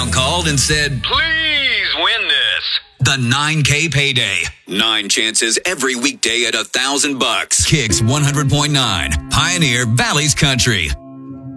account called and said, "Please win this." The 9K payday. 9 chances every weekday at $1,000. Kicks 100.9. Pioneer Valley's Country.